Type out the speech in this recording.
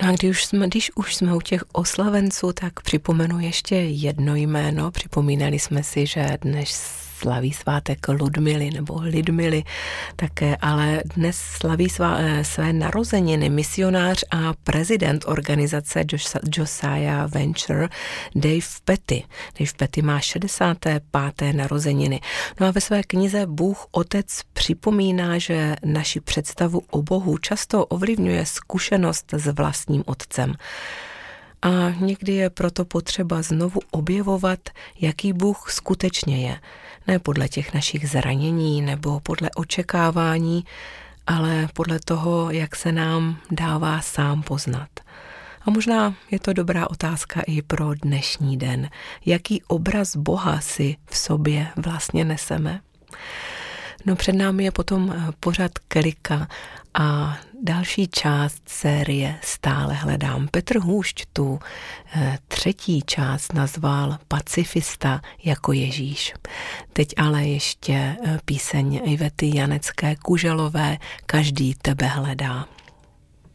A když už jsme u těch oslavenců, tak připomenu ještě jedno jméno. Připomínali jsme si, že dnes slaví svátek Ludmily nebo Lidmily také, ale dnes slaví své narozeniny misionář a prezident organizace Josiah Venture Dave Petty. Dave Petty má 65. narozeniny. No a ve své knize Bůh Otec připomíná, že naši představu o Bohu často ovlivňuje zkušenost s vlastním otcem. A někdy je proto potřeba znovu objevovat, jaký Bůh skutečně je. Ne podle těch našich zranění nebo podle očekávání, ale podle toho, jak se nám dává sám poznat. A možná je to dobrá otázka i pro dnešní den. Jaký obraz Boha si v sobě vlastně neseme? No před námi je potom pořad Klika a další část série Stále hledám. Petr Hůšť tu třetí část nazval Pacifista jako Ježíš. Teď ale ještě píseň Ivety Janecké Kuželové Každý tebe hledá.